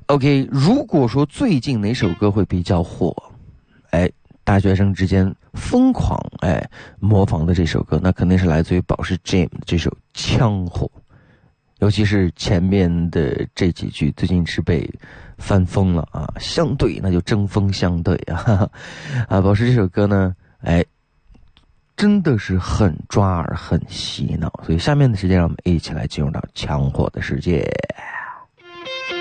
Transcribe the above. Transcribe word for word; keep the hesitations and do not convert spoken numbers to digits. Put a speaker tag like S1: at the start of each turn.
S1: OK， 如果说最近哪首歌会比较火，哎，大学生之间疯狂哎模仿的这首歌，那肯定是来自于宝石 Jam 的这首《枪火》，尤其是前面的这几句，最近是被翻疯了啊！相对那就针锋相对啊！哈哈啊，宝石这首歌呢，哎，真的是很抓耳、很洗脑，所以下面的时间让我们一起来进入到枪火的世界。